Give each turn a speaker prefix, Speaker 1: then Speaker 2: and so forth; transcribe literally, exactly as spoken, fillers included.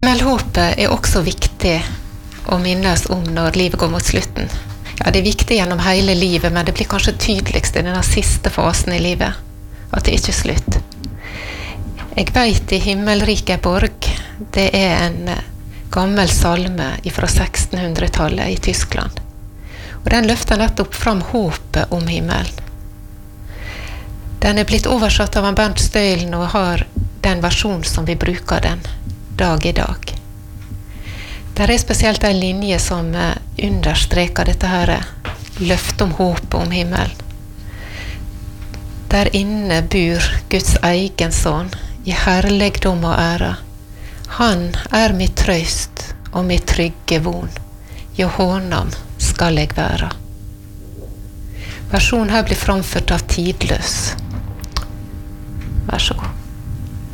Speaker 1: Himmelhåpet er også viktig å minnes om når livet går mot slutten. Ja, det er viktig gjennom hele livet, men det blir kanskje tydeligst i denne siste fasen i livet, at det ikke er slutt. Jeg vet i Himmelrike borg, det er en gammel salme fra sekstenhundretallet i Tyskland. Og den løfter nettopp fram håpet om himmelen. Den er blitt oversatt av Bernt Støylen og har den versjonen som vi bruker den dag i dag. Der er spesielt en linje som understreker dette her løftet om håpet om himmelen. Der inne bor Guds egen son i herligdom og ære. Han er mitt trøst og mitt trygge von. Jo hånam skal jeg være. Versjonen her blir framført av Tidløs. Vær så god.